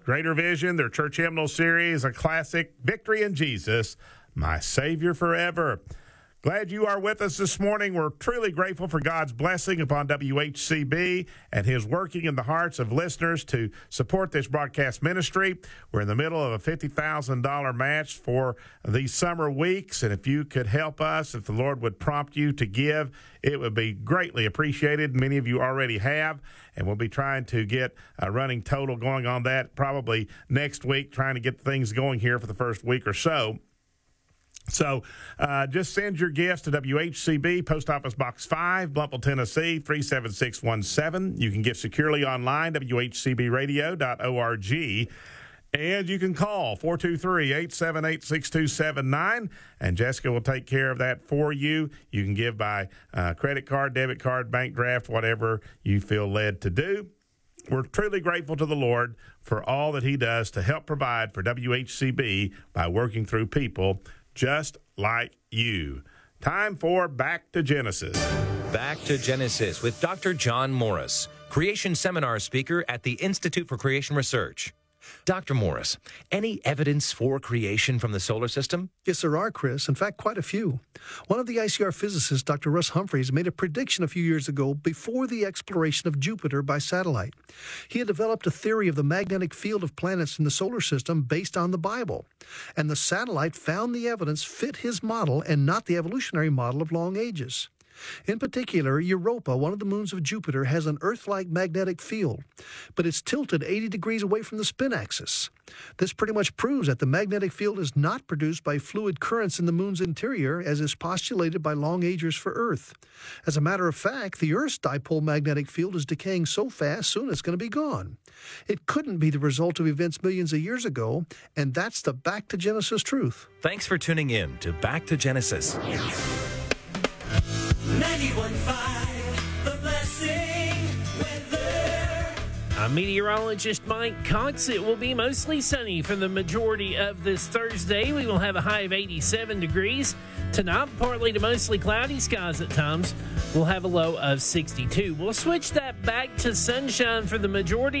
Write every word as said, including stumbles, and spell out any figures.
Greater Vision, their church hymnal series, a classic, Victory in Jesus, My Savior Forever. Glad you are with us this morning. We're truly grateful for God's blessing upon W H C B and his working in the hearts of listeners to support this broadcast ministry. We're in the middle of a fifty thousand dollars match for these summer weeks, and if you could help us, if the Lord would prompt you to give, it would be greatly appreciated. Many of you already have, and we'll be trying to get a running total going on that probably next week, trying to get things going here for the first week or so. So uh, just send your gifts to W H C B, Post Office Box five, Blumpville, Tennessee, three seven six one seven. You can give securely online, W H C B radio dot org. And you can call four two three, eight seven eight, six two seven nine, and Jessica will take care of that for you. You can give by uh, credit card, debit card, bank draft, whatever you feel led to do. We're truly grateful to the Lord for all that he does to help provide for W H C B by working through people just like you. Time for Back to Genesis. Back to Genesis with Doctor John Morris, Creation Seminar speaker at the Institute for Creation Research. Doctor Morris, any evidence for creation from the solar system? Yes, there are, Chris. In fact, quite a few. One of the I C R physicists, Doctor Russ Humphreys, made a prediction a few years ago before the exploration of Jupiter by satellite. He had developed a theory of the magnetic field of planets in the solar system based on the Bible. And the satellite found the evidence fit his model and not the evolutionary model of long ages. In particular, Europa, one of the moons of Jupiter, has an Earth-like magnetic field, but it's tilted eighty degrees away from the spin axis. This pretty much proves that the magnetic field is not produced by fluid currents in the moon's interior, as is postulated by long-agers for Earth. As a matter of fact, the Earth's dipole magnetic field is decaying so fast, soon it's going to be gone. It couldn't be the result of events millions of years ago, and that's the Back to Genesis truth. Thanks for tuning in to Back to Genesis. ninety-one point five, The Blessing Weather. I'm meteorologist Mike Cox. It will be mostly sunny for the majority of this Thursday. We will have a high of eighty-seven degrees. Tonight, partly to mostly cloudy skies at times. We'll have a low of sixty-two. We'll switch that back to sunshine for the majority